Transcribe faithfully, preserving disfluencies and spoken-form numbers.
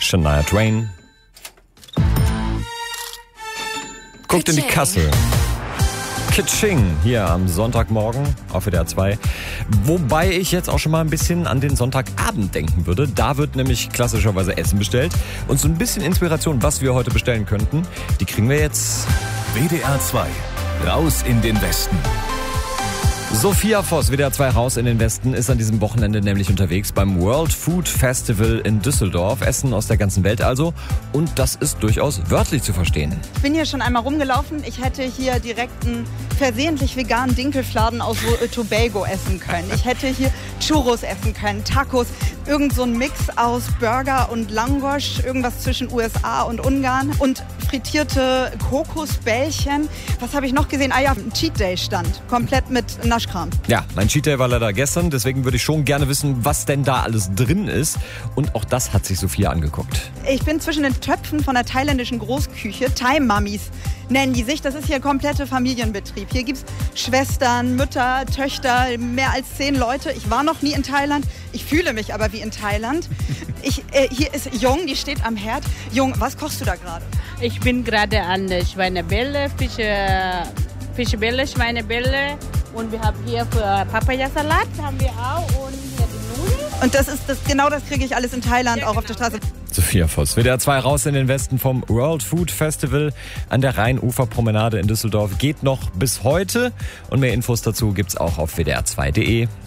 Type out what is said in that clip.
Shania Twain. Guckt in die Kasse. Kitsching hier am Sonntagmorgen auf W D R zwei. Wobei ich jetzt auch schon mal ein bisschen an den Sonntagabend denken würde. Da wird nämlich klassischerweise Essen bestellt. Und so ein bisschen Inspiration, was wir heute bestellen könnten, die kriegen wir jetzt. W D R zwei. Raus in den Westen. Sophia Voss, W D R zwei Raus in den Westen, ist an diesem Wochenende nämlich unterwegs beim World Food Festival in Düsseldorf. Essen aus der ganzen Welt also. Und das ist durchaus wörtlich zu verstehen. Ich bin hier schon einmal rumgelaufen. Ich hätte hier direkt einen versehentlich veganen Dinkelfladen aus Tobago essen können. Ich hätte hier Churros essen können, Tacos, irgend so ein Mix aus Burger und Langosch, irgendwas zwischen U S A und Ungarn und frittierte Kokosbällchen. Was habe ich noch gesehen? Ah ja, ein Cheat Day stand, komplett mit Naschkram. Ja, mein Cheat Day war leider gestern, deswegen würde ich schon gerne wissen, was denn da alles drin ist. Und auch das hat sich Sophia angeguckt. Ich bin zwischen den Töpfen von der thailändischen Großküche, Thai-Mummies nennen die sich. Das ist hier komplette Familienbetrieb. Hier gibt es Schwestern, Mütter, Töchter, mehr als zehn Leute. Ich war noch nie in Thailand. Ich fühle mich aber wie in Thailand. Ich, äh, hier ist Jung, die steht am Herd. Jung, was kochst du da gerade? Ich bin gerade an der Schweinebälle, Fische, Fischbälle, Schweinebälle. Und wir haben hier für Papayasalat haben wir auch und hier die Nudeln. Und das ist das, genau das kriege ich alles in Thailand, ja, auch genau. Auf der Straße. Sophia Voss, W D R zwei Raus in den Westen vom World Food Festival an der Rheinuferpromenade in Düsseldorf. Geht noch bis heute und mehr Infos dazu gibt's auch auf W D R zwei Punkt de.